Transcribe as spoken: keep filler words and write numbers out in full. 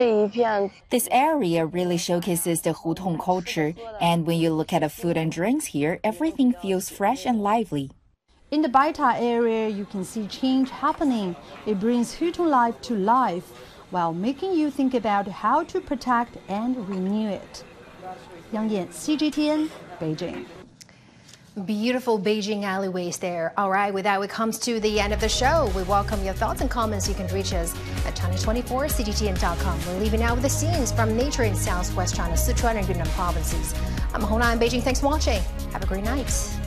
This area really showcases the Hutong culture, and when you look at the food and drinks here, everything feels fresh and lively. In the Baita area, you can see change happening. It brings Hutong life to life, while making you think about how to protect and renew it. Yang Yan, C G T N, Beijing. Beautiful Beijing alleyways there. All right, with that, it comes to the end of the show. We welcome your thoughts and comments. You can reach us at China twenty-four C G T N dot com. We're leaving now with the scenes from nature in southwest China, Sichuan and Yunnan provinces. I'm Hona in Beijing. Thanks for watching. Have a great night.